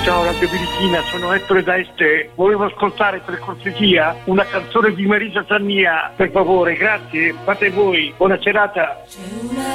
Ciao Radio Birichina, sono Ettore da Este. Volevo ascoltare per cortesia una canzone di Marisa Zannia, per favore, grazie. Fate voi, buona serata.